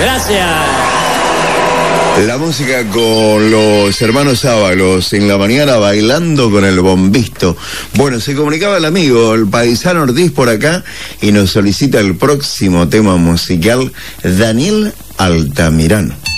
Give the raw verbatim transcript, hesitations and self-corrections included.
Gracias. La música con los hermanos Ábalos en la mañana bailando con el bombisto. Bueno, se comunicaba el amigo, el paisano Ortiz por acá y nos solicita el próximo tema musical, Daniel Altamirano.